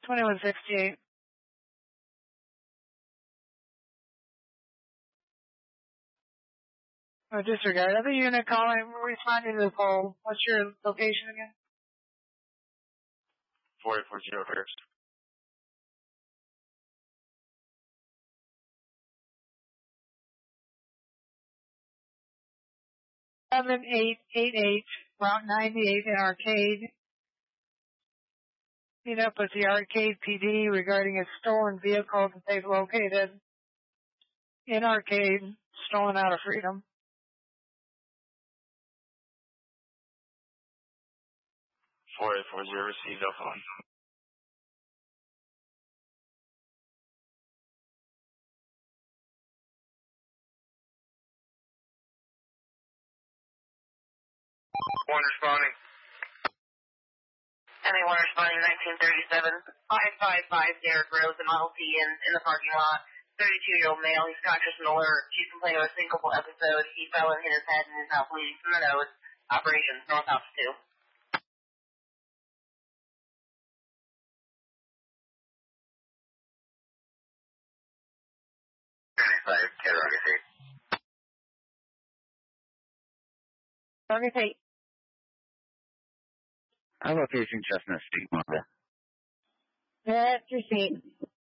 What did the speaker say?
2168. Oh, disregard. Other unit calling, responding to the poll. What's your location again? 4840 first. $7888, Route 98 in Arcade. Meet up with the Arcade PD regarding a stolen vehicle that they've located in Arcade, stolen out of Freedom. 4840 received, no phone. One responding. Anyone responding 1937, 555 Derek Rose, the Model T in the parking lot. 32-year-old male, he's conscious and alert. He's complaining of a syncopal episode. He fell and hit his head and is now bleeding from the nose. Operations, North House 2. 95, Target 8. Target 8. Location Chestnut Street, Mother. That's your seat.